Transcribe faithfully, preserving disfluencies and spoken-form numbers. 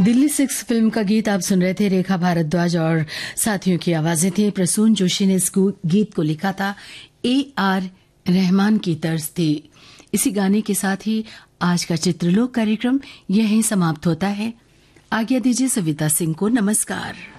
Delhi six film का गीत आप सुन रहे थे। रेखा भारद्वाज और साथियों की आवाजें थी। प्रसून जोशी ने इस गीत को लिखा था। ए आर रहमान की तर्ज थी। इसी गाने के साथ ही आज का चित्रलोक कार्यक्रम यहीं समाप्त होता है। आज्ञा दीजिए सविता सिंह को। नमस्कार।